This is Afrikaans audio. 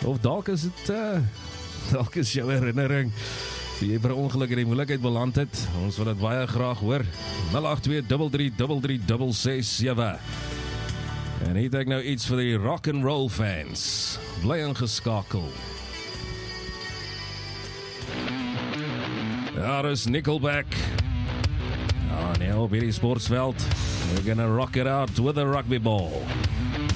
Of dalk is dit, dalk is jou herinnering, die jy per ongeluk in die moeilikheid beland het. Ons wil dit baie graag hoor. 082-33-33-667. En hier het ek nou iets vir die rock and roll fans. Bly ingeskakel. Daar is Nickelback. Ja, nee, op hierdie sportsveld. We're gonna rock it out with a rugby ball.